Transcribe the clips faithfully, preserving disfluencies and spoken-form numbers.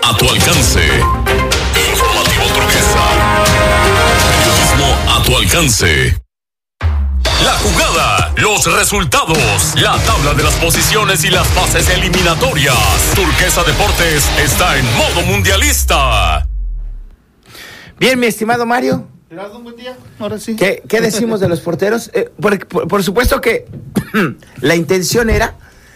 a tu alcance. Informativo Turquesa. Periodismo a tu alcance. La jugada, los resultados, la tabla de las posiciones y las fases eliminatorias. Turquesa Deportes está en modo mundialista. Bien, mi estimado Mario. Gerardo, un buen día. Ahora sí. ¿Qué, qué decimos de los porteros? Eh, por, por, por supuesto que la intención era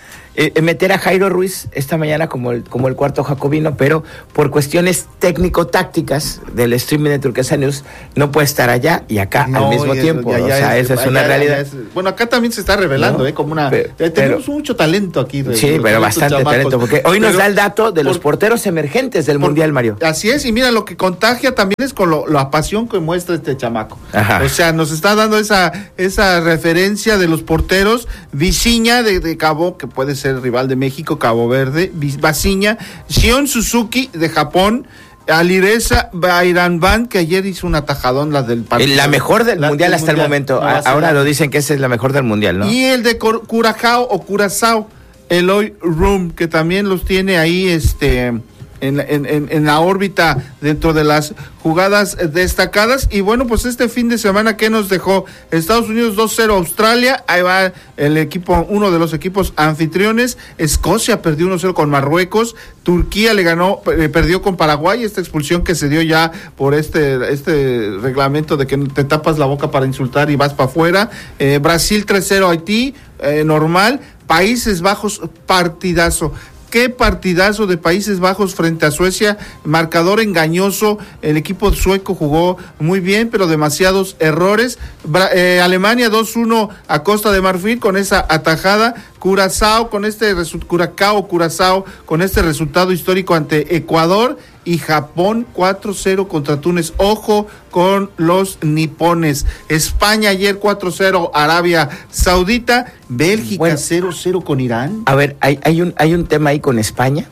eh, meter a Jairo Ruiz esta mañana como el, como el cuarto jacobino, pero por cuestiones técnico-tácticas del streaming de Turquesa News no puede estar allá y acá no, al mismo ya, tiempo. Ya, ya o sea, es, esa es una realidad. Es, bueno, acá también se está revelando, ¿no? eh, como una. Pero, tenemos pero, mucho talento aquí. De, sí, pero bastante chamacos. talento, porque hoy nos pero, da el dato de los por, porteros emergentes del por, Mundial, Mario. Así es, y mira, lo que contagia también es con lo, la pasión que muestra este chamaco. Ajá. O sea, nos está dando esa, esa referencia de los porteros. Visiña de, de Cabo, que puede ser rival de México. Cabo Verde, Basiña, Shion Suzuki de Japón, Alireza Bayranban, que ayer hizo un atajadón, la del partido. La mejor del la, mundial del hasta mundial. el momento. No, Ahora lo dicen que esa es la mejor del mundial, ¿no? Y el de Curacao o Curazao, Eloy Room, que también los tiene ahí este en, en, en, en la órbita dentro de las jugadas destacadas. Y bueno, pues este fin de semana, ¿qué nos dejó? Estados Unidos dos cero Australia, ahí va el equipo, uno de los equipos anfitriones. Escocia perdió uno cero con Marruecos, Turquía le ganó, eh, perdió con Paraguay, esta expulsión que se dio ya por este, este reglamento de que te tapas la boca para insultar y vas para afuera. eh, Brasil tres cero Haití, eh, normal. Países Bajos, partidazo. Qué partidazo de Países Bajos frente a Suecia, marcador engañoso, el equipo sueco jugó muy bien, pero demasiados errores. Bra- eh, Alemania dos uno a Costa de Marfil con esa atajada. Curazao con este resu- Curacao, Curazao con este resultado histórico ante Ecuador. Y Japón cuatro cero contra Túnez. Ojo con los nipones. España ayer cuatro cero Arabia Saudita. Bélgica bueno, cero cero con Irán. A ver, hay, hay un hay un tema ahí con España.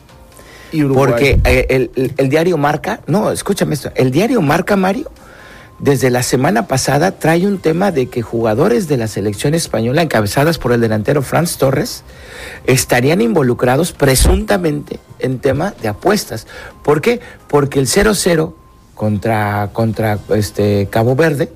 Y Uruguay. Porque eh, el, el, el diario Marca, no, escúchame esto, el diario Marca, Mario, desde la semana pasada trae un tema de que jugadores de la selección española, encabezadas por el delantero Franz Torres, estarían involucrados presuntamente en tema de apuestas. ¿Por qué? Porque el cero cero contra, contra este Cabo Verde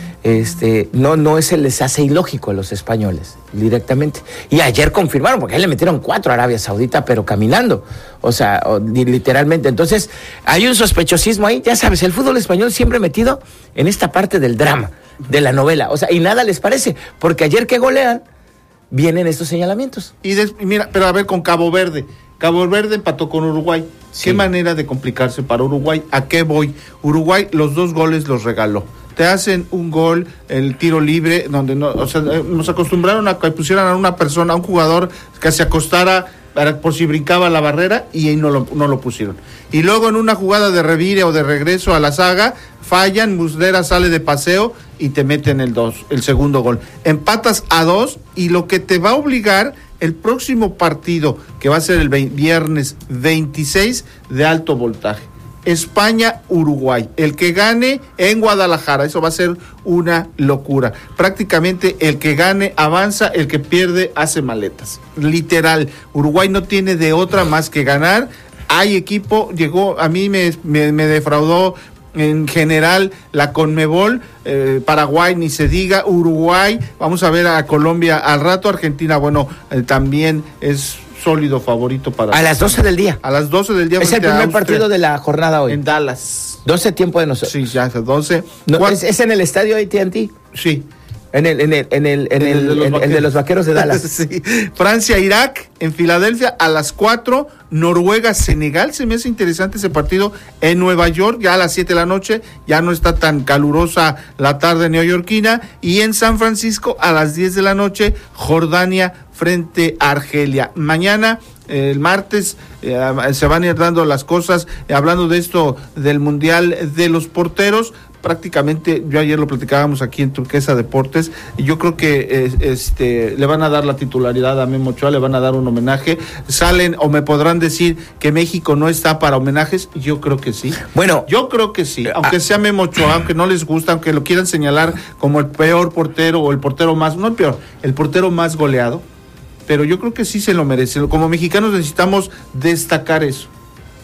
este no, no es el les hace ilógico a los españoles directamente. Y ayer confirmaron, porque ahí le metieron cuatro a Arabia Saudita, pero caminando. O sea, o, literalmente. Entonces, hay un sospechosismo ahí. Ya sabes, el fútbol español siempre metido en esta parte del drama, de la novela. O sea, y nada les parece, porque ayer que golean, vienen estos señalamientos. Y des, mira, pero a ver, con Cabo Verde. Cabo Verde empató con Uruguay. Sí. Qué manera de complicarse para Uruguay. ¿A qué voy? Uruguay los dos goles los regaló. Te hacen un gol, el tiro libre, donde no, o sea, nos acostumbraron a que pusieran a una persona, a un jugador que se acostara para, por si brincaba la barrera, y ahí no lo, no lo pusieron. Y luego en una jugada de revire o de regreso a la saga, fallan, Muslera sale de paseo y te meten el dos, el segundo gol. Empatas a dos, y lo que te va a obligar el próximo partido, que va a ser el viernes veintiséis, de alto voltaje. España-Uruguay, el que gane en Guadalajara, eso va a ser una locura. Prácticamente el que gane avanza, el que pierde hace maletas. Literal, Uruguay no tiene de otra más que ganar. Hay equipo, llegó, a mí me, me, me defraudó en general la Conmebol, eh, Paraguay ni se diga, Uruguay, vamos a ver a Colombia al rato, Argentina, bueno, eh, también es sólido favorito para... A las doce del día. A las doce del día. Es el primer Austria, partido de la jornada hoy. En Dallas. doce tiempo de nosotros. Sí, ya, doce. No, es, es en el estadio A T and T. Sí. En el, en el, en el, en el, el, de, los en, el de los vaqueros de Dallas. Sí. Francia, Irak, en Filadelfia, a las cuatro. Noruega, Senegal, se me hace interesante ese partido. En Nueva York, ya a las siete de la noche, ya no está tan calurosa la tarde neoyorquina. Y en San Francisco, a las diez de la noche, Jordania frente a Argelia. Mañana, eh, el martes, eh, se van a ir dando las cosas, eh, hablando de esto del Mundial de los Porteros. Prácticamente, yo ayer lo platicábamos aquí en Turquesa Deportes, y yo creo que eh, este le van a dar la titularidad a Memo Ochoa, le van a dar un homenaje. Salen o me podrán decir que México no está para homenajes, yo creo que sí. Bueno, yo creo que sí, aunque ah, sea Memo Ochoa, aunque no les gusta, aunque lo quieran señalar como el peor portero o el portero más, no el peor, el portero más goleado, pero yo creo que sí se lo merece. Como mexicanos necesitamos destacar eso.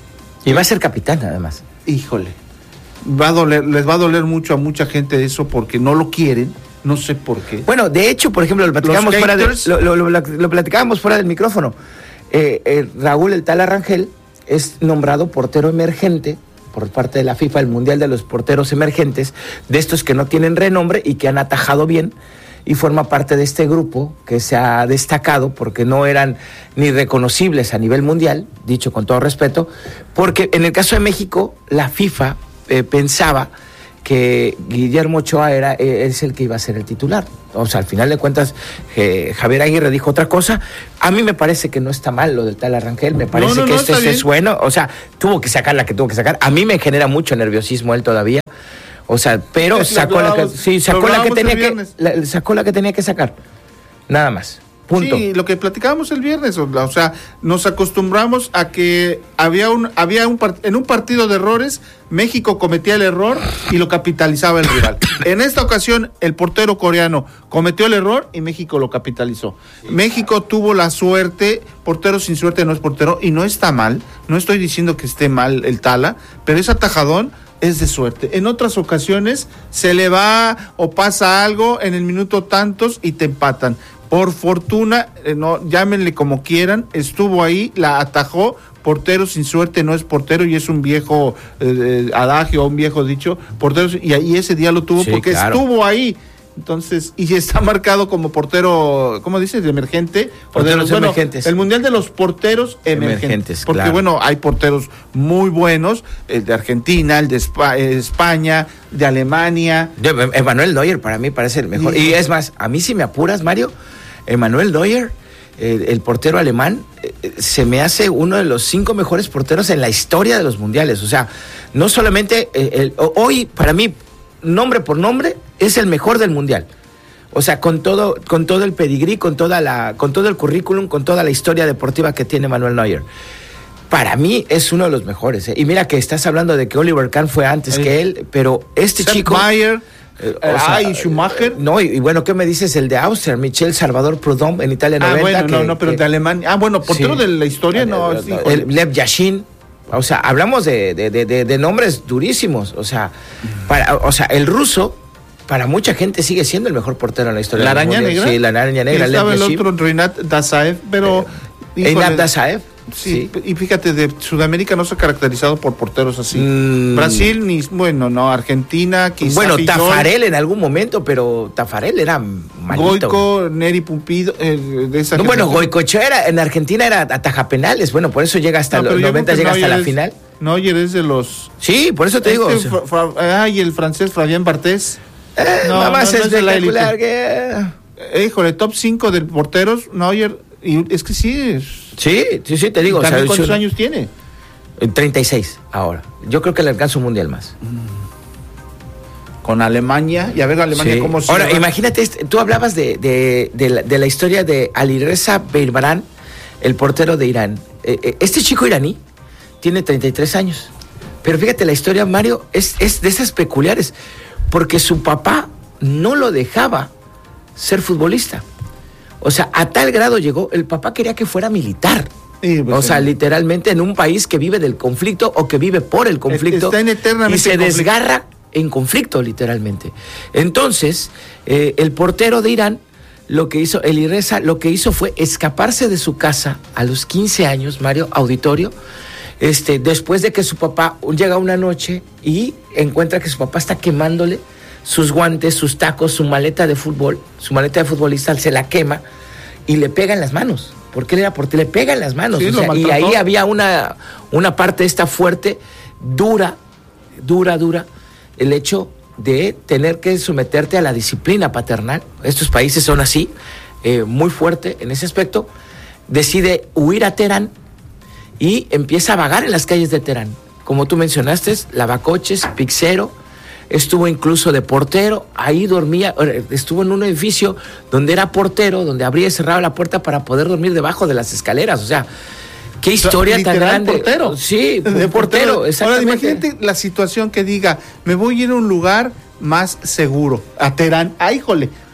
Y va a ser capitán, además. Híjole, va a doler, les va a doler mucho a mucha gente eso porque no lo quieren, no sé por qué. Bueno, de hecho, por ejemplo, lo platicábamos, fuera, de, lo, lo, lo, lo platicábamos fuera del micrófono. Eh, eh, Raúl El Tala Rangel es nombrado portero emergente por parte de la FIFA, el Mundial de los Porteros Emergentes, de estos que no tienen renombre y que han atajado bien, y forma parte de este grupo que se ha destacado porque no eran ni reconocibles a nivel mundial, dicho con todo respeto, porque en el caso de México, la FIFA eh, pensaba que Guillermo Ochoa era, eh, es el que iba a ser el titular. O sea, al final de cuentas, eh, Javier Aguirre dijo otra cosa. A mí me parece que no está mal lo del Tala Rangel, me parece no, no, que no, esto es, es bueno. O sea, tuvo que sacar la que tuvo que sacar. A mí me genera mucho nerviosismo él todavía. O sea, pero sacó la que, sí, sacó la que tenía que, la, sacó la que tenía que sacar. Nada más. Punto. Sí, lo que platicábamos el viernes, o sea, nos acostumbramos a que había un, había un en un partido de errores, México cometía el error y lo capitalizaba el rival. En esta ocasión, el portero coreano cometió el error y México lo capitalizó. Sí, México claro. tuvo la suerte, portero sin suerte no es portero, y no está mal, no estoy diciendo que esté mal el Tala, pero ese atajadón es de suerte. En otras ocasiones se le va o pasa algo en el minuto tantos y te empatan. Por fortuna, eh, no, llámenle como quieran, estuvo ahí, la atajó. Portero sin suerte no es portero, y es un viejo eh, adagio, un viejo dicho, portero, y ahí ese día lo tuvo sí, porque claro. estuvo ahí. Entonces, y está marcado como portero, ¿cómo dices? De emergente. Porteros bueno, emergentes. El Mundial de los Porteros Emergentes. emergentes porque, claro. bueno, hay porteros muy buenos, el de Argentina, el de Espa- España, de Alemania. De, Emanuel Neuer para mí parece el mejor. Y, y es más, a mí si me apuras, Mario, Emanuel Neuer, eh, el portero alemán, eh, se me hace uno de los cinco mejores porteros en la historia de los mundiales. O sea, no solamente, eh, el, hoy para mí, nombre por nombre, es el mejor del mundial. O sea, con todo, con todo el pedigrí, con toda la, con todo el currículum, con toda la historia deportiva que tiene Manuel Neuer. Para mí es uno de los mejores. ¿eh? Y mira que estás hablando de que Oliver Kahn fue antes el, que él, pero este Sepp chico. Mayer, eh, o sea, ah, y Schumacher. No, y, y bueno, ¿qué me dices? El de Austria, Michel Salvador Prudhomme en Italia noventa. Ah, bueno, que, no, no, pero que, de Alemania. Ah, bueno, portero sí, de la historia, el, no. El, sí, el Lev Yashin. O sea, hablamos de, de, de, de nombres durísimos. O sea, para, o sea, el ruso, para mucha gente, sigue siendo el mejor portero en la historia. ¿La araña negra? Sí, la araña negra. Y estaba el otro, Rinat Dazaev, pero... Eh, Rinat Dazaev. Sí, sí, y fíjate, de Sudamérica no se ha caracterizado por porteros así. Mm. Brasil, ni bueno, no, Argentina, quizás. Bueno, Fillol, Tafarel en algún momento, pero Tafarel era malito. Goico, Neri Pumpido, eh, de esa no, bueno, Goicoechea era, en Argentina era ataja penales, bueno, por eso llega hasta no, los noventa, llega hasta la es, final. Neuer es de los... Sí, por eso te este, digo. O sea. fra, fra, ay, el francés Fabien Barthez. Eh, no, nada más no, es no espectacular es que... Eh, híjole, top cinco de porteros, Neuer, y es que sí es... Sí, sí, sí, te digo. O sea, ¿cuántos yo, años tiene? treinta y seis ahora. Yo creo que le alcanza un mundial más. Con Alemania, y a ver Alemania sí. cómo se... Ahora, imagínate, este, tú hablabas de, de, de, la, de la historia de Alireza Beirbaran, el portero de Irán. Eh, este chico iraní tiene treinta y tres años. Pero fíjate, la historia, Mario, es, es de esas peculiares, porque su papá no lo dejaba ser futbolista. O sea, a tal grado llegó, el papá quería que fuera militar. Sí, pues o sea, sí. literalmente en un país que vive del conflicto o que vive por el conflicto. Está en eternamente y se desgarra en conflicto, literalmente. Entonces, eh, el portero de Irán, lo que hizo, Alireza, lo que hizo fue escaparse de su casa a los quince años, Mario, auditorio, este, después de que su papá llega una noche y encuentra que su papá está quemándole sus guantes, sus tacos, su maleta de fútbol, su maleta de futbolista, se la quema y le pega en las manos. Porque él era porque le pega en las manos. Sí, o sea, y ahí había una, una parte esta fuerte, dura, dura, dura, el hecho de tener que someterte a la disciplina paternal. Estos países son así, eh, muy fuerte en ese aspecto. Decide huir a Teherán y empieza a vagar en las calles de Teherán. Como tú mencionaste, lavacoches, pixero. Estuvo incluso de portero, ahí dormía, estuvo en un edificio donde era portero, donde abría y cerraba la puerta para poder dormir debajo de las escaleras. O sea, qué historia o sea, tan grande. Portero. Sí, de portero, exactamente. Ahora, imagínate la situación que diga, me voy a ir a un lugar más seguro, a Teherán. Ah, híjole,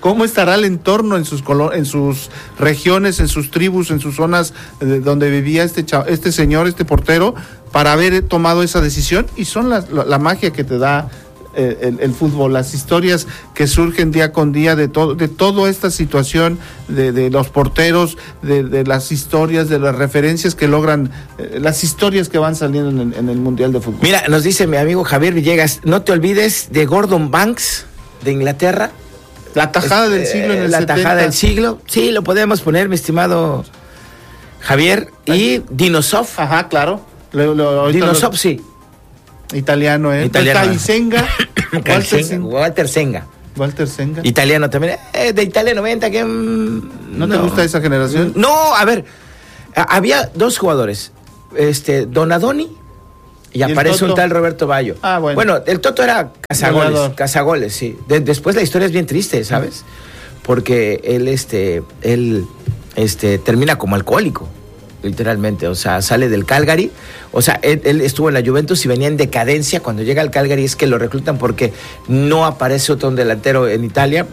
cómo estará el entorno en sus colo- en sus regiones, en sus tribus, en sus zonas eh, donde vivía este cha- este señor, este portero, para haber tomado esa decisión. Y son la, la, la magia que te da eh, el, el fútbol, las historias que surgen día con día de todo, de toda esta situación de, de los porteros, de, de las historias, de las referencias que logran, eh, las historias que van saliendo en, en el Mundial de Fútbol. Mira, nos dice mi amigo Javier Villegas, no te olvides de Gordon Banks de Inglaterra. La tajada del siglo en el La setenta. tajada del siglo, sí, lo podemos poner, mi estimado Javier. Y Dinosov. Ajá, claro. Lo, lo, Dinosov, sí. Italiano, ¿eh? Italiano. Isenga. Walter Walter Senga. Walter Senga. Walter Senga. Italiano también. Eh, de Italia noventa, que... Mm, ¿No te gusta esa generación? No, a ver, a- había dos jugadores, este, Donadoni y, ¿Y el aparece Toto? un tal Roberto Baggio. Ah, bueno. Bueno, el Toto era cazagoles, Goleador. cazagoles, sí. De- después la historia es bien triste, ¿sabes? Porque él, este, él, este, termina como alcohólico, literalmente. O sea, sale del Calgary. O sea, él, él estuvo en la Juventus y venía en decadencia. Cuando llega al Calgary es que lo reclutan porque no aparece otro delantero en Italia.